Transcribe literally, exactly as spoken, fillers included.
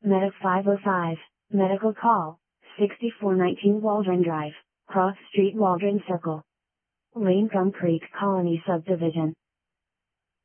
Medic five oh five, Medical Call, sixty-four nineteen Waldron Drive, Cross Street Waldron Circle. Lane Gum Creek Colony Subdivision.